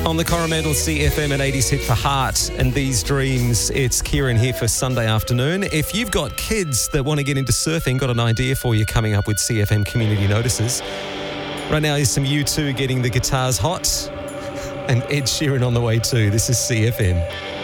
On the Coromandel CFM at 80s Hit for Heart and These Dreams, it's Kieran here for Sunday afternoon. If you've got kids that want to get into surfing, got an idea for you coming up with CFM Community Notices. Right now is some U2 getting the guitars hot and Ed Sheeran on the way too. This is CFM.